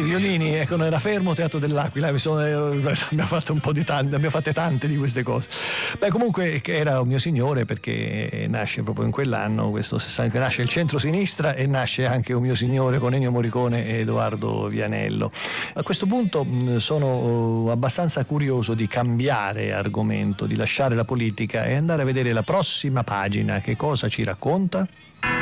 violini, ecco, non era fermo Teatro dell'Aquila, abbiamo fatto un po' di tante, abbiamo fatte tante di queste cose. Beh, comunque che era un mio signore, perché nasce proprio in quell'anno, nasce il centro-sinistra e nasce anche un mio signore con Ennio Morricone e Edoardo Vianello. A questo punto sono abbastanza curioso di cambiare argomento, di lasciare la politica e andare a vedere la prossima pagina. Che cosa ci racconta?